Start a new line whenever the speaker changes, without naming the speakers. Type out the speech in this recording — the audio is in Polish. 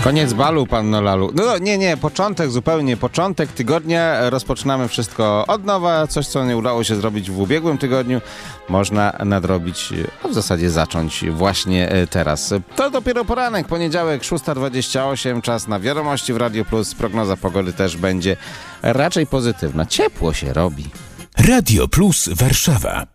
Koniec balu, panno Lalu. No nie, początek tygodnia. Rozpoczynamy wszystko od nowa. Coś, co nie udało się zrobić w ubiegłym tygodniu, można nadrobić, a w zasadzie zacząć właśnie teraz. To dopiero poranek, poniedziałek, 6:28, czas na wiadomości w Radio Plus. Prognoza pogody też będzie raczej pozytywna. Ciepło się robi.
Radio Plus Warszawa.